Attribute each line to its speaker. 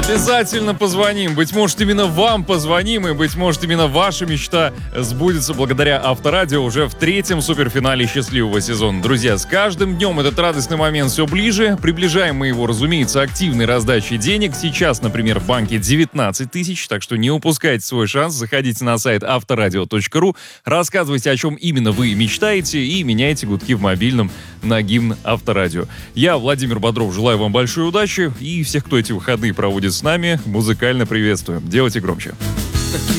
Speaker 1: Обязательно позвоним. Быть может, именно вам позвоним, и, быть может, именно ваша мечта сбудется благодаря Авторадио уже в третьем суперфинале счастливого сезона. Друзья, с каждым днем этот радостный момент все ближе. Приближаем мы его, разумеется, активной раздачей денег. Сейчас, например, в банке 19 тысяч, так что не упускайте свой шанс. Заходите на сайт авторадио.ру, рассказывайте, о чем именно вы мечтаете, и меняйте гудки в мобильном на гимн Авторадио. Я, Владимир Бодров, желаю вам большой удачи, и всех, кто эти выходные проводит с нами, музыкально приветствую. Делайте громче.